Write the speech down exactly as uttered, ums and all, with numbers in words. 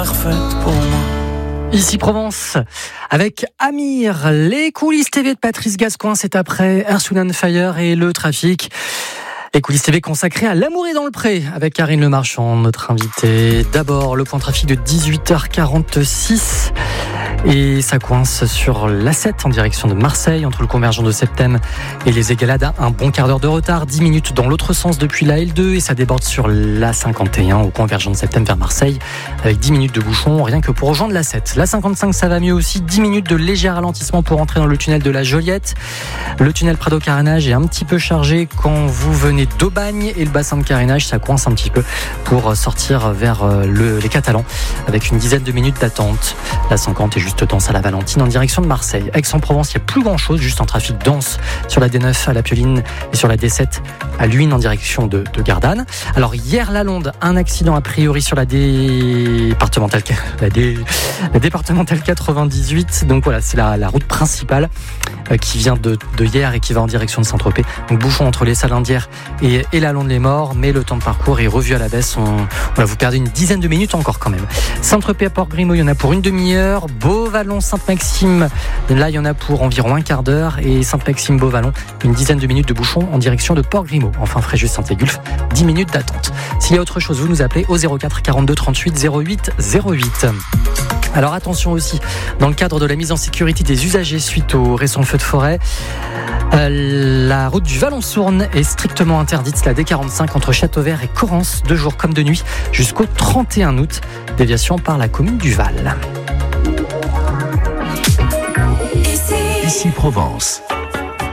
parfaite pour moi. Ici Provence, avec Amir, les coulisses T V de Patrice Gascoigne, c'est après Earth, Wind and Fire et le trafic. Les coulisses T V consacrées à l'amour est dans le pré, avec Karine Le Marchand, notre invitée. D'abord, le point trafic de dix-huit heures quarante-six. Et ça coince sur l'A sept en direction de Marseille, entre le convergent de Septem et les Égalades. Un bon quart d'heure de retard, dix minutes dans l'autre sens depuis la L deux, et ça déborde sur l'A cinquante et un au convergent de Septem vers Marseille, avec dix minutes de bouchon, rien que pour rejoindre l'A sept. L'A cinquante-cinq, ça va mieux aussi, dix minutes de léger ralentissement pour entrer dans le tunnel de la Joliette. Le tunnel Prado-Carénage est un petit peu chargé quand vous venez d'Aubagne, et le bassin de carénage, ça coince un petit peu pour sortir vers le, les Catalans, avec une dizaine de minutes d'attente. La cinquante est juste dense à la Valentine en direction de Marseille. Aix-en-Provence, il n'y a plus grand chose, juste un trafic dense sur la D neuf à la Pioline et sur la D sept à Luynes en direction de, de Gardanne. Alors hier, la Londe, un accident a priori sur la départementale, la, dé, la départementale quatre-vingt-dix-huit. Donc voilà, c'est la, la route principale euh, qui vient de, de hier et qui va en direction de Saint-Tropez. Donc bouchon entre les Salindières et, et la Londe-les-Morts, mais le temps de parcours est revu à la baisse. On, voilà, vous perdez une dizaine de minutes encore quand même. Saint-Tropez à Port-Grimaud, il y en a pour une demi-heure. Beauvallon, Sainte-Maxime, là il y en a pour environ un quart d'heure, et Sainte-Maxime, Beauvallon, une dizaine de minutes de bouchon en direction de Port-Grimaud. Enfin Fréjus, Saint-Égulphe, dix minutes d'attente. S'il y a autre chose, vous nous appelez au zéro quatre quarante-deux trente-huit zéro huit zéro huit. Alors attention aussi, dans le cadre de la mise en sécurité des usagers suite au récent feu de forêt, euh, la route du Vallon-Sourne est strictement interdite, la D quarante-cinq entre Châteauvert et Corrence, de jour comme de nuit, jusqu'au trente et un août. Déviation par la commune du Val. Ici Provence.